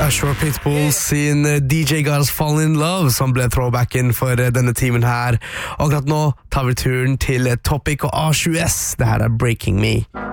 Usher Pitbull sin DJ Gods Fall in Love som ble throwbacken for denne timen her. Akkurat nå tar vi turen til Topic og A7S. Det her er Breaking Me.